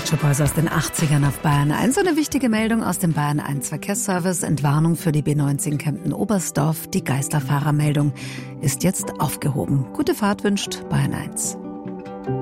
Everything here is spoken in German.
Shop Boys aus den 80ern auf Bayern 1. Eine wichtige Meldung aus dem Bayern 1 Verkehrsservice. Entwarnung für die B19 Kempten-Oberstdorf. Die Geisterfahrermeldung ist jetzt aufgehoben. Gute Fahrt wünscht Bayern 1.